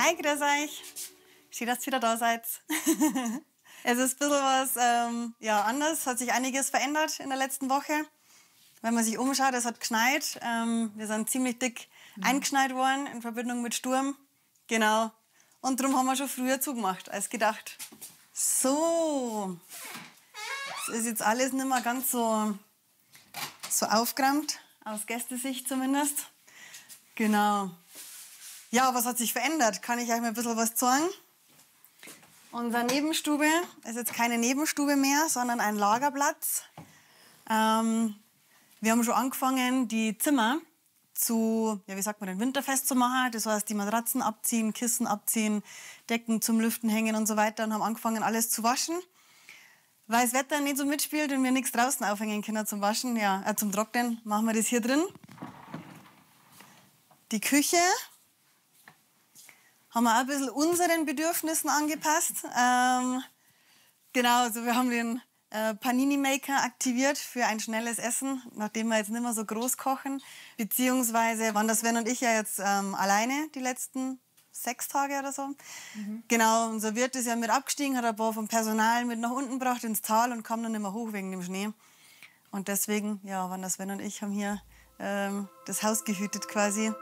Hi, grüß euch. Schön, dass ihr wieder da seid. Es ist ein bisschen was anders. Hat sich einiges verändert in der letzten Woche. Wenn man sich umschaut, es hat geschneit. Wir sind ziemlich dick eingeschneit worden in Verbindung mit Sturm. Genau. Und darum haben wir schon früher zugemacht als gedacht. So. Es ist jetzt alles nicht mehr ganz so aufgeräumt. Aus Gästesicht zumindest. Genau. Ja, was hat sich verändert? Kann ich euch mal ein bisschen was zeigen? Unsere Nebenstube ist jetzt keine Nebenstube mehr, sondern ein Lagerplatz. Wir haben schon angefangen, die Zimmer winterfest zu machen. Das heißt, die Matratzen abziehen, Kissen abziehen, Decken zum Lüften hängen und so weiter. Und haben angefangen, alles zu waschen. Weil das Wetter nicht so mitspielt und wir nichts draußen aufhängen können zum Waschen, zum Trocknen, machen wir das hier drin. Die Küche haben wir auch ein bisschen unseren Bedürfnissen angepasst. Also wir haben den Panini-Maker aktiviert für ein schnelles Essen, nachdem wir jetzt nicht mehr so groß kochen. Beziehungsweise waren das Sven und ich ja jetzt alleine die letzten 6 Tage oder so. Genau, unser Wirt ist ja mit abgestiegen, hat ein paar vom Personal mit nach unten gebracht ins Tal und kam dann nicht mehr hoch wegen dem Schnee. Und deswegen, waren das Sven und ich haben hier das Haus gehütet quasi.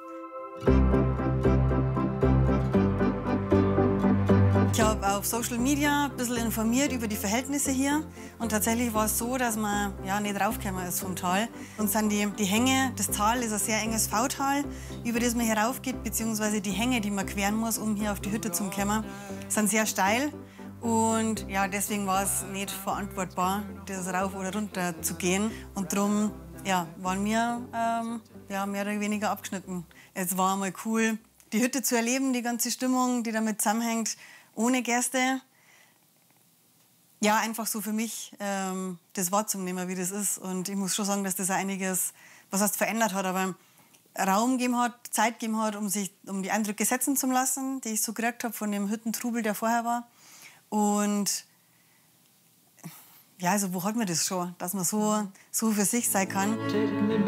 Ich habe auf Social Media ein bisschen informiert über die Verhältnisse hier. Und tatsächlich war es so, dass man nicht raufgekommen ist vom Tal. Und sind die Hänge, das Tal ist ein sehr enges V-Tal, über das man hier raufgeht, beziehungsweise die Hänge, die man queren muss, um hier auf die Hütte zu kommen, sind sehr steil. Und deswegen war es nicht verantwortbar, das rauf oder runter zu gehen. Und darum waren wir mehr oder weniger abgeschnitten. Es war mal cool, die Hütte zu erleben, die ganze Stimmung, die damit zusammenhängt. Ohne Gäste, einfach so für mich das wahrzunehmen, wie das ist. Und ich muss schon sagen, dass das einiges, verändert hat, aber Raum gegeben hat, Zeit gegeben hat, um die Eindrücke setzen zu lassen, die ich so gekriegt habe von dem Hüttentrubel, der vorher war. Und wo hat man das schon, dass man so für sich sein kann.